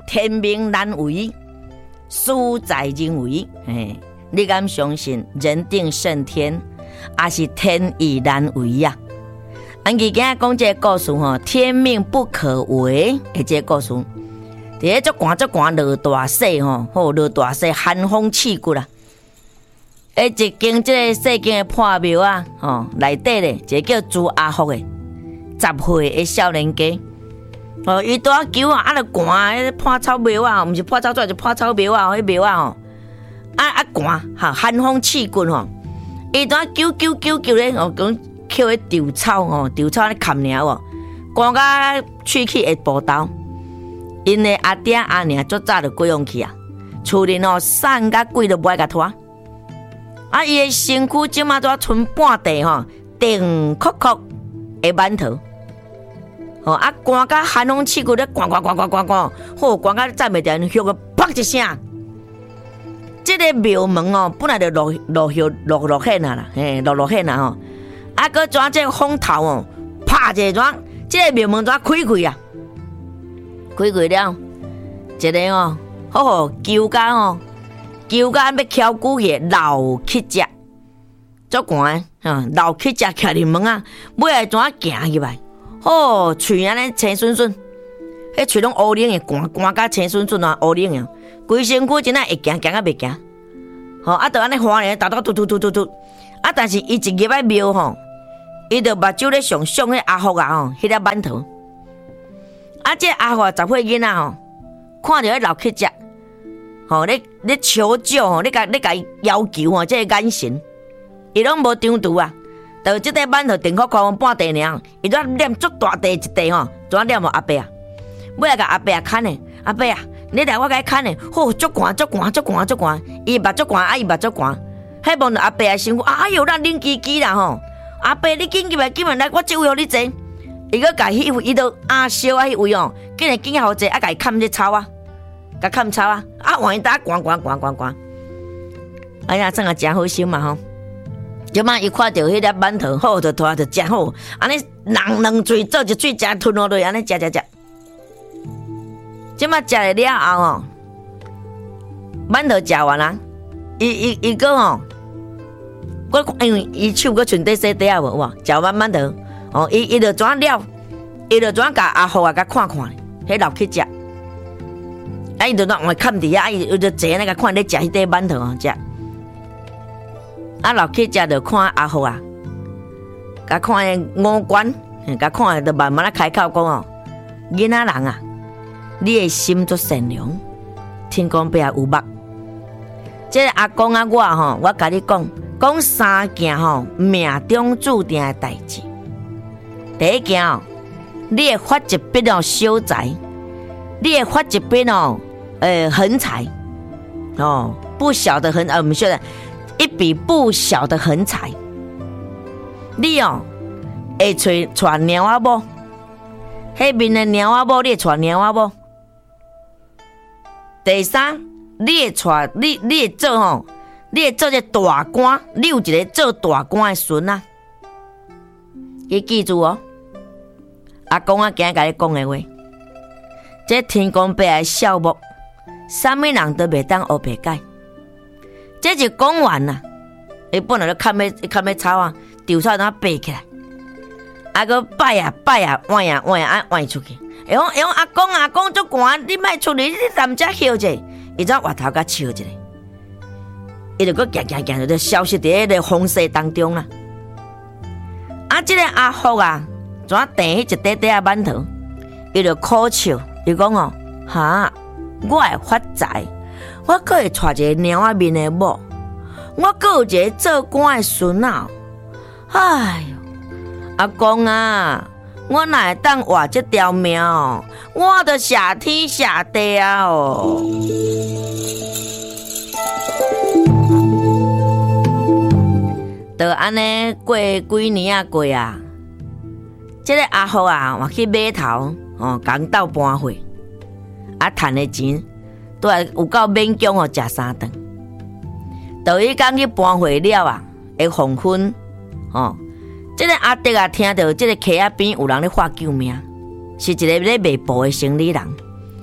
天命难违，事在人为。你敢相信人定胜天，还是天意难违呀？俺今仔讲这个故事天命不可违的这个故事，伫足寒落大雪落大雪寒风刺骨啦。一间这个世间的破庙啊，内底咧一个叫朱阿福的10岁的少年家，伊拄啊求啊，就寒破草庙啊，毋是破草纸，就破草庙啊，迄庙啊寒寒风刺骨伊拄啊求咧讲捡迄稻草稻草咧砍尔寒甲喙齿会爆豆。因的阿爹阿娘足早就过往去啊，厝里散甲鬼都无爱甲拖。伊的身躯即马都剩半地定壳壳的馒头。寒甲寒风刺骨咧，寒，寒甲站袂定，响个啪一声。这个庙门本来就落雨啦，落雨啦搁转这风头啪一转，这个庙门转开啊，开了，一个好求甲要翘骨去老乞食，足寒老乞食徛伫门啊，尾来怎行入来？喙安尼青顺顺，迄喙拢乌冷的，寒甲青顺顺乌冷的，规身躯真会行啊袂行。就安尼滑咧，突，但是伊一入来庙伊就目睭咧上迄阿福啊迄粒馒头。这阿福10岁囡仔看到迄老乞食，咧求救咧甲要求这个眼神，伊拢无张图啊。就即块馒头定壳块半地尔，伊都念足大地一地怎念阿伯啊？尾来甲阿伯啊牵呢，阿伯啊，你来我甲伊牵呢，足寒。伊目足寒，伊目足寒，迄望着阿伯啊身躯，哎哟，咱冷叽啦阿伯，你紧来，我这位互你坐。伊个甲迄位，伊都烧迄位紧互坐，甲伊砍这草啊，甲砍草啊，换伊打寒。哎呀，真个真好心嘛即摆伊看到迄粒馒头，就拖就食好，安尼人两嘴做一嘴食吞落去，安尼食。即摆食了后馒头食完啦，伊个我因为伊手个剩底洗底啊无，食完馒头伊就怎了，伊就怎甲阿福啊甲看，迄老乞食，伊就换砍伫伊就坐那个看咧食迄块馒头食。老乞食就看阿福啊，甲看五官，甲看就慢慢开口讲囡仔人啊，你的心足善良，天公伯也有目。这个阿公啊，我甲你讲三件命中注定的代志。第一件你会发一笔小财，你会发一笔横财不小的横不晓得。一笔不小的横财，你会娶猫仔某，迄面的猫仔某，你会娶猫仔某。第三，你会做你会做一个大官，你有一个做大官的孙啊。你记住阿公啊，今日甲你讲的话，这天公伯的孝目，啥物人都袂当学白改。这就讲完啦，伊本来就砍要草啊，稻草怎爬起来，个摆啊，换出去。会讲阿公足寒，你莫出去，你踮遮休者，伊怎滑头甲笑一下，伊就搁行就消失伫迄个风势当中啦。这个阿福啊，怎订迄一块块馒头，伊就苦笑，伊讲我会发财。我阁会娶一个猫仔面的某，我阁有一个做官的孙啊！哎哟，阿公啊，我哪会当活这条命我都下天下地啊！就安尼过几年啊过啊，这个阿福啊，我去码头港岛搬回，赚的钱。都有够勉强食3顿。到伊刚去搬回了啊，会黄昏这个阿德啊，听到这个溪仔边有人咧喊救命，是一个咧卖布的生理人。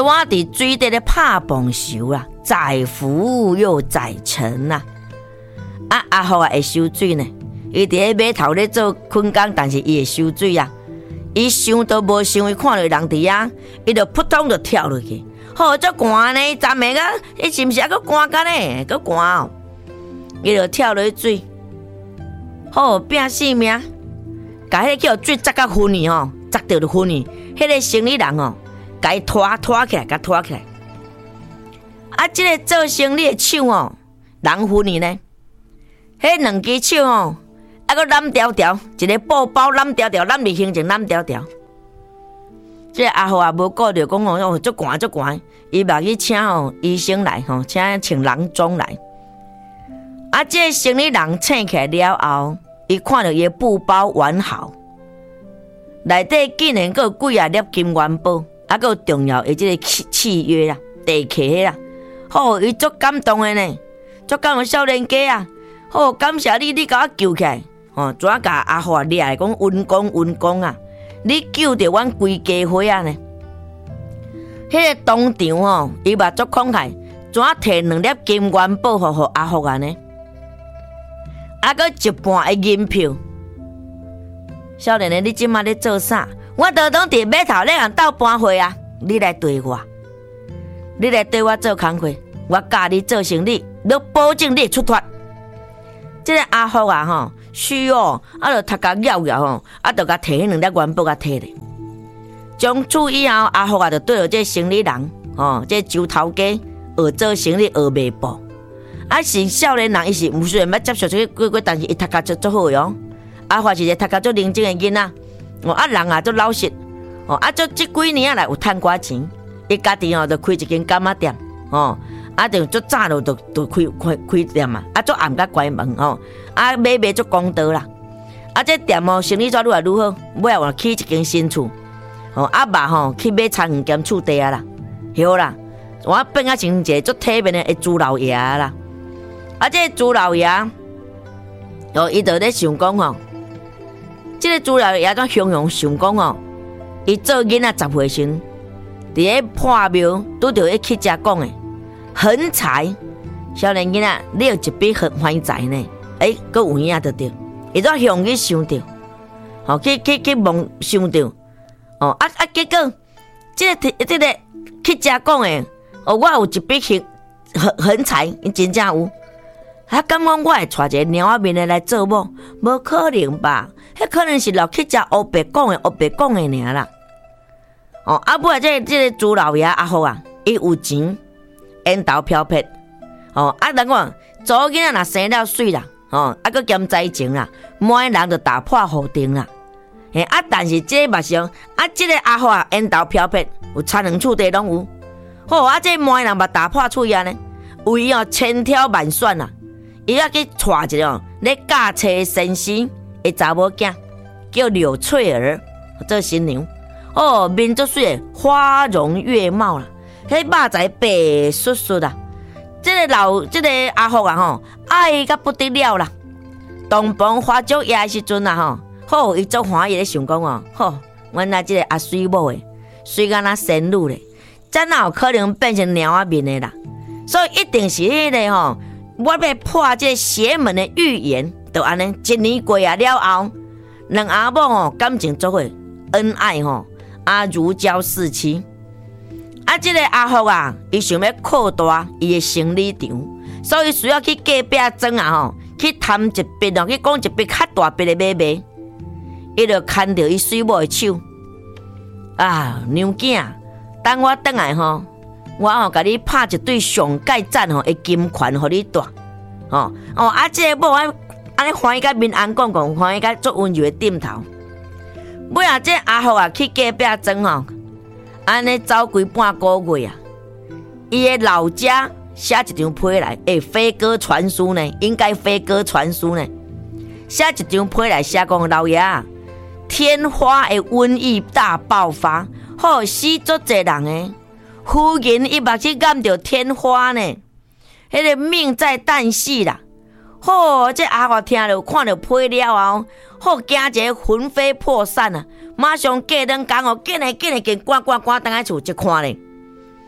拄啊伫水底咧拍棒游啦，载浮又载沉啦。阿福会收水呢，伊伫咧码头咧做捆工，但是伊会收水啊。伊想都无想，伊看到人伫遐，伊就扑通就跳落去。好，足寒呢，站下个，伊是毋是还佫寒干呢？佫寒哦，伊就跳落去水。好，拼性命，甲迄个叫水砸甲昏去吼，砸着就昏去。迄个生理人哦，甲伊拖起来，甲拖起来。即个做生理的手哦，人昏去呢。迄两只手哦，佫揽条条，一个布包揽条条，揽入形成揽条条。这阿福也无顾着讲哦，足寒足寒，伊嘛去请医生来请郎中来。这个生理人醒起来了后，伊看到伊的布包完好，内底竟然佫有几啊粒金元宝，佫有重要的这个契约啦、地契啦。好，伊足感动的呢，足感动少年家啊！好，感谢你甲我救起来。怎啊甲阿福掠来讲运功啊！你救着阮规家伙啊呢？迄个当场伊嘛足慷慨，怎啊摕2粒金元宝互阿福啊呢？佫1半的银票。少年的，你即马咧做啥？我都当伫码头咧人斗搬货啊！你来对我，你来对我做工课，我教你做生意，你保证你会出脱。这个阿福啊虚就读甲咬就甲摕迄2粒元宝甲摕咧。从此以后，阿福就对着这生理人这周头家学做生意学卖布。是少年人，伊是毋虽然要接受这个但是伊读甲足好哟。阿福是一个读甲足认真的囡仔，人也足老实，足这几年来有趁寡钱，伊家己就开一间柑仔店，就足早就开店嘛，足暗甲关门卖足公道啦。这店生意怎愈来愈好，尾后起一间新厝，嘛去买田园兼厝地啊啦，好啦，我变啊成一个足体面的朱老爷啦。这个朱老爷，伊就咧想讲这个朱老爷怎雄想讲伊做囡仔10岁时，伫咧破庙拄着去食讲的横财，少年囡仔，你有一笔横还财呢？佫有影就对，伊怎向去想着，去梦想着，结果这个去食讲的，我有一笔横财，真正有。敢讲我会带一个猫仔面的来做某？无可能吧？迄可能是落去食黑白讲的尔啦。尾这个朱老爷阿福啊，伊有钱，缘投飘撇。人讲查某囡仔若生了水啦，佫兼财情啦，满人就打破互定啦。但是这嘛是这个阿福啊，缘投飘撇，有田园厝地拢有。好这满人嘛打破厝啊呢，为千挑万选啊。伊去带一个咧驾车先生的查某囝，叫柳翠儿做新娘。面足水的，花容月貌啦，迄肉仔白雪雪啦。这个阿福啊爱甲不得了啦。东房花烛夜的时阵啊伊足欢喜咧想讲原来这个阿水某诶，水敢若仙女咧，怎哪有可能变成猫仔面的啦？所以一定是迄个我要破这邪门的预言，就安尼1年过了后，两阿某感情足伙，恩爱如胶似漆。这个阿福啊，伊想要扩大伊的生理场，所以需要去隔壁庄去谈一笔去讲一笔较大笔的买卖。伊就牵着伊水某的手，娘囝，等我转来我甲你拍一对上盖赞的金环，互你戴。这个某安尼欢喜甲面红讲讲，欢喜甲足温柔的点头。尾这阿福啊去隔壁庄安尼走几半个月啊，伊的老家写一张批来，飞鸽传书呢，应该飞鸽传书呢，写一张批来写讲老爷啊，天花的瘟疫大爆发，死足侪人诶。夫人伊目去染着天花呢，迄个命在旦夕啦。这阿华听了看了批了后，惊一个魂飞魄散啊！马上过2天赶快赶回厝一看咧，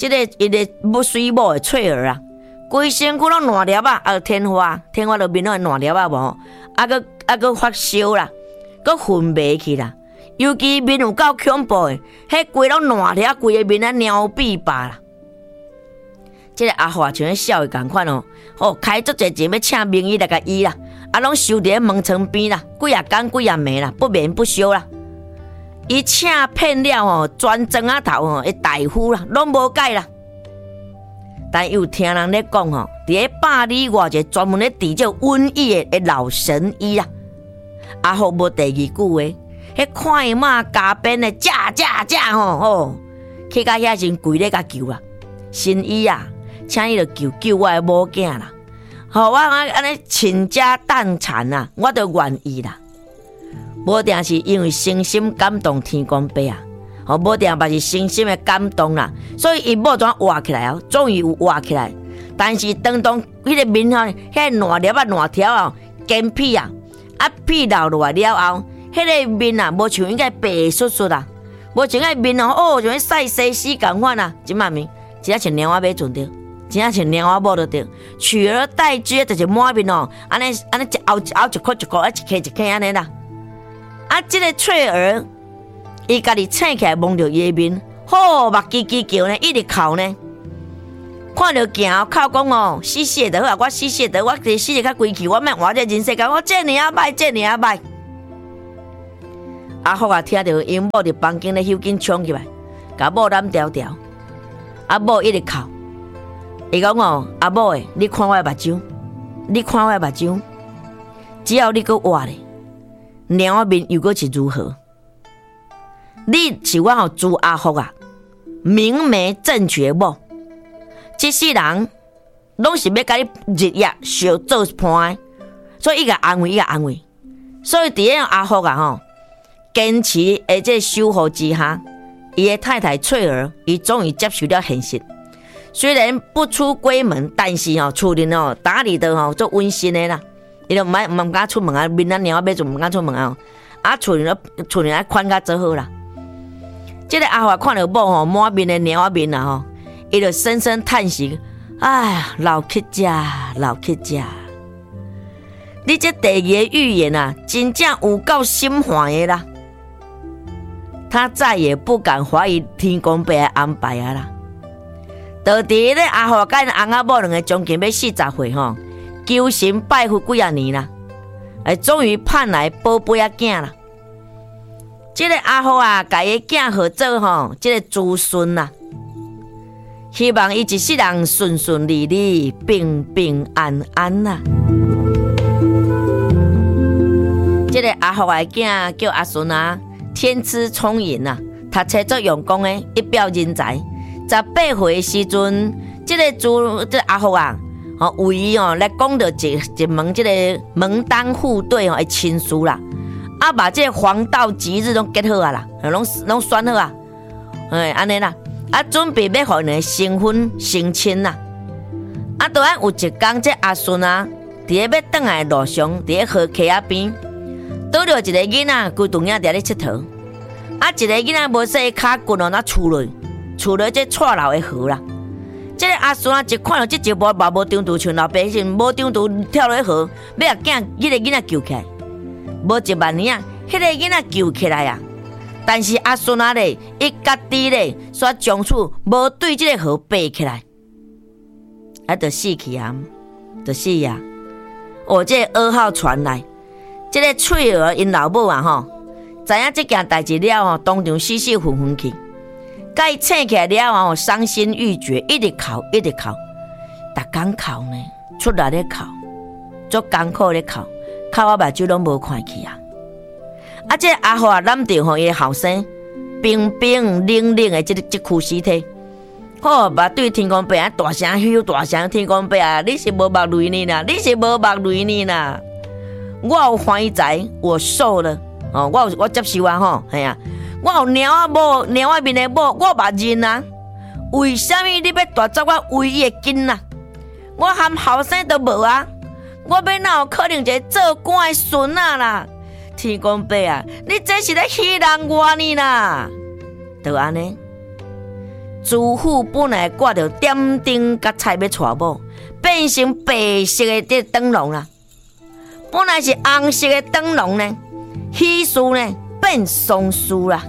这个伊个要水某的翠儿啊，规身躯拢烂粒啊，天花就面拢烂粒啊无，个发烧啦，个昏迷去啦。尤其面有够恐怖的，迄规拢烂粒，规个面啊尿闭巴啦。这个阿华像笑的同款哦，开足侪钱要请名医来甲医啦，拢收伫门床边啦，几啊天几啊暝啦，不眠不休啦。伊请骗了专庄仔头的大夫啦，拢无解啦。但又听人咧讲伫咧百里外一个专门咧治这瘟疫的老神医啦。阿福无第二句话，迄快马加鞭的驾去到遐先跪咧甲求啦，神医啊，请你救我的某囝啦，我安尼倾家荡产啊，我都愿意啦。无定是因为诚心感动天公伯啊，无定嘛是诚心的感动啦，所以伊某怎活起来终于有活起来。但是当迄个面迄个烂粒啊、烂条啊、干屁啊，屁流落来了后，迄个面啊，无像应该白皙皙啦，无像个面像晒西施共款啊，即满面，只像猫仔尾准着，只像猫仔某就对，取而代之就是满面安尼一凹一块一块，一颗安尼啦。这个翠儿，伊家己醒起来望着伊的面，目叽叽叫呢，一直哭呢。看到行靠讲死死的好，我死死的，我死死较规气，我莫活这人世间，我这呢啊歹，这呢啊歹。阿福啊，听到因某伫房间咧休紧冲起来，甲某揽条条，阿某一直哭。伊讲阿某诶，你看我的目睭，你看我的目睭，只要你搁活咧。猫仔面又搁是如何？你是我朱阿福啊，明媒正娶某。这世人拢是要甲你日夜相做伴的，所以伊个安慰，所以伫咧阿福啊坚持的这守护之下，伊的太太翠儿，伊终于接受了现实。虽然不出闺门，但是厝里打理的做温馨的啦。伊就唔敢出门啊，面啊猫仔尾就唔敢出门啊。厝里啊款甲做好啦。这个阿华看到某满面的猫仔面啊伊就深深叹息：哎呀，老乞家，老乞家！你这第二个预言啊，真正有够心寒的啦。他再也不敢怀疑天公伯的安排啊啦。就伫咧阿华甲因翁仔某两个将近要40岁求神拜佛几啊年啦，终于盼来宝贝仔囝啦。这个阿福啊，甲伊囝号做这个子孙啦，希望伊一世人顺顺利利、平平安安啦。这个阿福的囝叫阿顺啊，天资聪颖啊，读册足用功的，一表人才。18岁的时阵，这个阿福啊。为伊来讲到一门这个门当户对的亲事啦，把这个黄道吉日拢结好啊啦，拢选好啊，安尼啦，准备要互因成婚成亲啦，突然有一天，这阿顺啊，伫咧要转来的路上，伫咧河溪仔边，倒着一个囡仔规顿仔伫咧佚佗，一个囡仔无说脚骨那厝落这错漏的河啦。这个阿顺啊，一看到这一幕，嘛无中途像老百姓无中途跳落河，要把迄个囡仔救起来。无1万年啊，迄个囡仔救起来啊。但是阿顺啊咧，伊家己咧，煞从此无对这个河爬起来，就死去啊，就死啊。这个噩耗传来，这个翠儿因老母啊知影这件代志了当场死死昏昏去。甲伊醒起来了伤心欲绝，一直哭，逐天哭呢，出来咧哭，足艰苦咧哭啊目睭拢无看去啊。这阿华揽着伊的后生，冰冰冷冷的这具尸体，嘛对天公伯大声嘘，天公伯啊，你是无目泪呢啦，你是无目泪呢啦。我有怀才，我受了我接受啊系啊。我有猫仔面的某，我目认啊。为什么你要夺走我唯一的囡仔？我含后生都无啊！我要哪有可能一个做官的孙啊啦？天公伯啊，你这是咧戏人我呢啦！就安尼， 朱虎本来挂着点灯甲菜要娶某，变成白色的这灯笼啦。本来是红色的灯笼呢，喜事呢变丧事啦。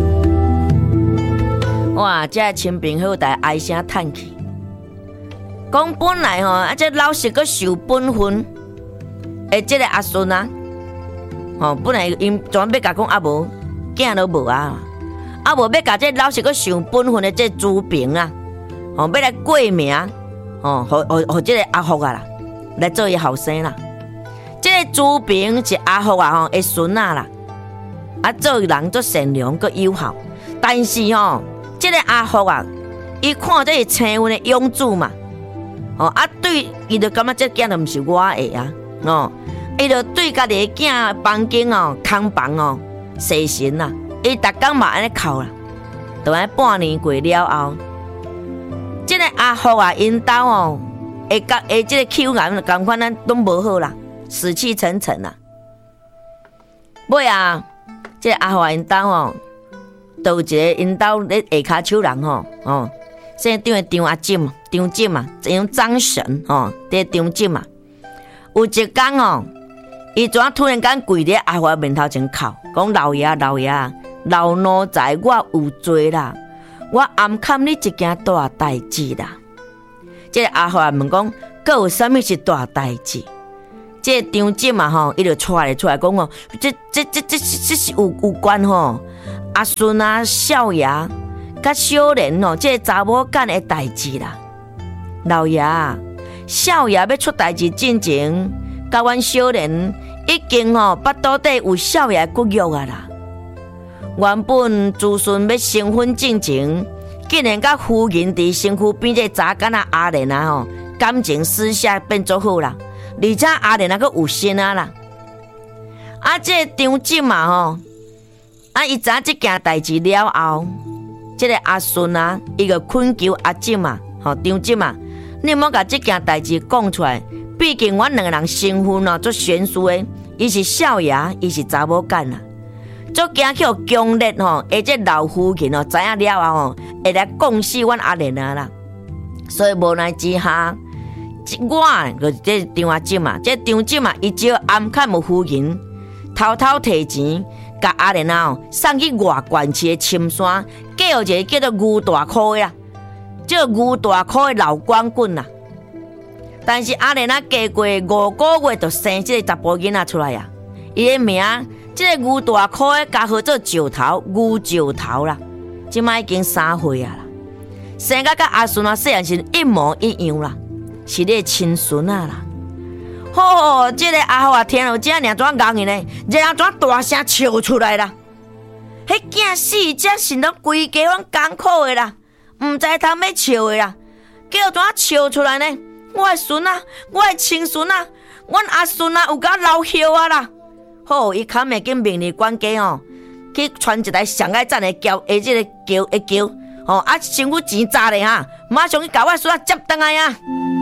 哇！这亲朋好友唉声叹气，讲本来这老实阁受本分，这个阿孙啊，本来因专要甲讲无囝都无啊。无要甲这老实阁上本分的这朱平啊，要来过名，互这个阿福啊啦，来做伊后生啦。这个朱平是阿福啊的孙仔啦，做人足善良阁友好，但是这个阿福啊，伊看这是青云的养子嘛，对伊就感觉这囝就毋是我的啊，伊就对家己的囝房间空房细心啦。伊逐工嘛安尼哭啦，就安半年过了后，这个阿福啊，因兜会甲这个口癌共款咱都无好啦，死气沉沉啦。尾啊，这个阿福因兜就有一个因兜咧下骹手人现在张阿进嘛，用张神伫张进嘛，有一天伊怎突然间跪伫阿福面头前哭，讲老爷。老奴在我有罪啦，我暗砍你一件大代志啦。这个阿福问讲，佫有啥物是大代志？这个张进嘛伊就出来讲这是有关阿孙啊、少爷甲小莲这个查某囝的代志啦。老爷，少爷要出代志进前，甲阮小莲已经腹肚底有少爷骨肉啊啦。原本子孙要成婚进前，竟然甲夫人伫身躯边这查囡仔阿莲啊感情私下变作好啦，而且阿莲佫有心啊啦。这个张进嘛伊知这件代志了后，这个阿孙啊，伊就恳求阿进嘛，张进嘛，你莫甲这件代志讲出来，毕竟阮两个人身份做悬殊的，伊是少爷，伊是查某囝啦。足惊去强烈这老夫人知影了后会来讲死阮阿莲啊啦。所以无奈之下，我就是这张阿进嘛，这张进嘛，伊只暗砍有夫人，偷偷摕钱，甲阿莲啊送去外县市的深山，叫一个叫做牛大箍的啦，这牛大箍的老光棍啦。但是阿莲啊，过5个月就生这个查甫囡仔出来呀，伊的名。这个牛大箍的加号做石头，牛石头啦，即摆已经3岁啊啦，生甲阿孙啊细汉时一模一样啦，是你的亲孙啊啦。这个阿福啊，听到这样怎讲呢？然后怎大声笑出来啦？迄囝死才是拢规家阮艰苦的啦，毋知通要笑的啦，叫怎笑出来呢？我的孙啊，我的亲孙啊，阮阿孙啊有甲老朽啊啦。伊砍下紧命令管家去传一台上爱赞的轿，这个轿身躯钱砸咧马上去甲我孙接倒来啊！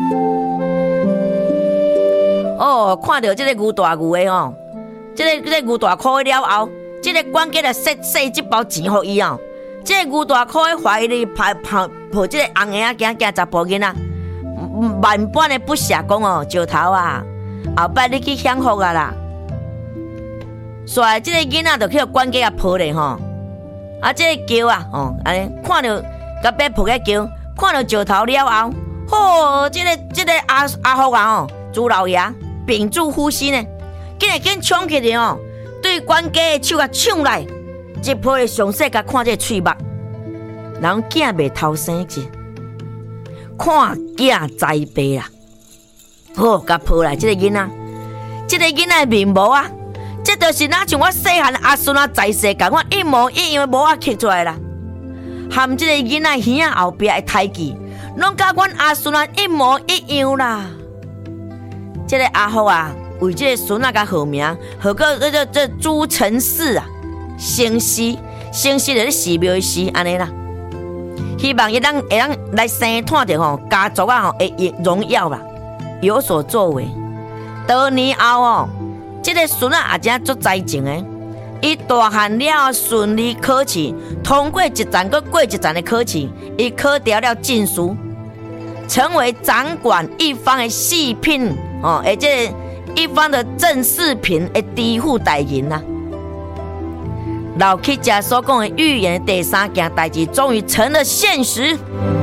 看到这个牛大牛的这个牛大箍了后，这个管家来塞这包钱给伊这个牛大箍的怀里抱这个红鞋仔行查甫囡仔，万般的不舍讲石头啊，后摆你去享福啊啦。所以这个囡仔就去管家抱咧这个轿啊安尼看到甲别抱个轿，看到石头了后，这个阿福啊朱老爷屏住呼吸呢，竟然冲起来对管家的手抢来，一抱的上细甲看这个喙目，人囝未偷生去，看囝栽培啦，甲抱来这个囡仔，这个囡仔的面貌啊。这就是哪像我细汉阿孙啊在世共我一模一样的模啊刻出来啦，含这个囡仔耳仔后边的胎记，拢甲阮阿孙啊一模一样啦。这个阿福啊，为这个孙啊甲号名，号个这朱成嗣啊，生死就是寺庙的寺安尼啦。希望伊会当来生探着家族啊会荣耀啦，有所作为。多年后这个孙啊也真足才情诶， 伊大汉了顺利考试，通过一站搁过一站的考试，伊考掉了进士，成为掌管一方的四品而且一方的正四品的知府大人啊。老乞家所讲的预言的第三件代志，终于成了现实。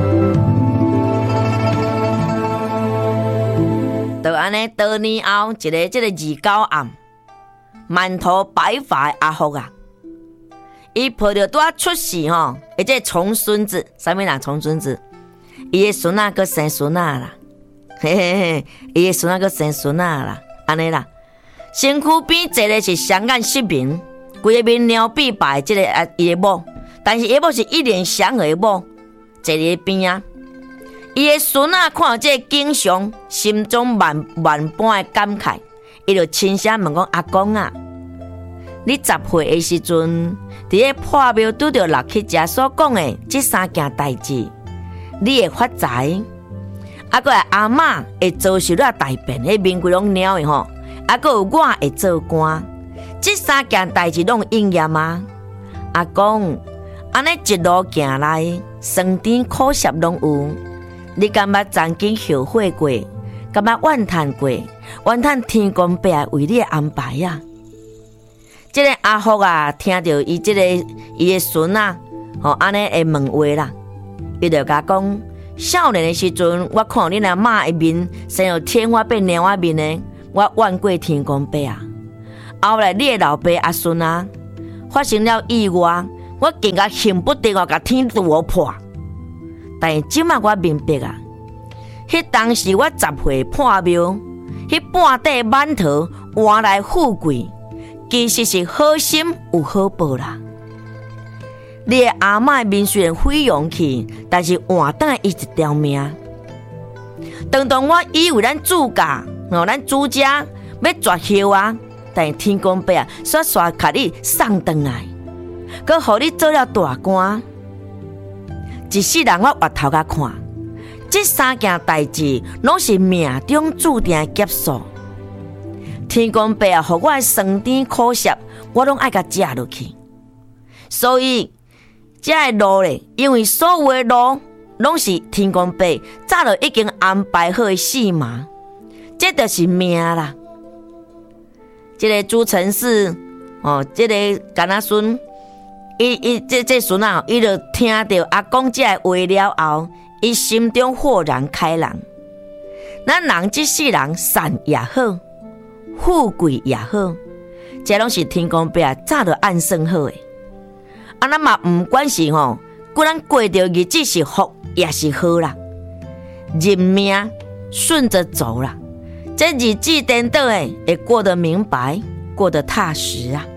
就安尼，多年后，一个这个29暗，满头白发的阿福啊，伊抱着拄仔出世而且重孙子，啥物人重孙子？伊的孙仔搁生孙仔啦，嘿嘿嘿，伊的孙仔搁生孙仔啦，安尼啦。身躯边坐的是双眼失明，规个面鸟必白，这个伊的某，但是伊某是一脸祥和的某，坐伫边啊。伊的孙仔看到这个景象，心中万般的感慨，伊就轻声问讲：“阿公啊，你10岁的时阵，伫咧破庙拄着老乞家所讲的这3件代志，你会发财，啊，搁阿嬷会遭受了大变，迄面规拢鸟的吼，啊，搁有我会做官，这3件代志拢应验吗？阿公，安尼一路行来，酸甜苦涩拢有。”你敢捌曾经后悔过？敢捌怨叹过？怨叹天公伯啊为你的安排啊！这个阿福啊，听到伊的孙啊，安尼会问话啦，伊就甲讲：少年的时阵，我看你阿妈的面生有天花变鸟仔面的，我怨过天公伯啊。后来你的老爸阿孙啊，发生了意外，我更加恨不得我甲天夺破。但即马我明白啊，迄当时我10岁破庙，迄半地满头换来富贵，其实是好心有好报啦。你的阿嬷面虽然毁容去，但是换等伊一条命。当我以为咱主家咱主家要绝后啊，但天公伯啊，煞煞甲你送转来，佮互你做了大官。一世人我回头甲看，这3件代志拢是命中注定的劫数。天公伯啊，互我的酸甜苦涩，我拢爱甲食落去。所以，这个路咧，因为所有的路拢是天公伯早就已经安排好的戏码，这就是命啦。这个朱成嗣这个干阿孙。这孙啊，伊就听到阿公这话了后，伊心中豁然开朗。咱人这世人善也好，富贵也好，这拢是天公伯早就暗算好的。咱嘛不管是咱过着日子是福也是好啦，人命顺着走啦，这日子颠倒的会过得明白，过得踏实啊。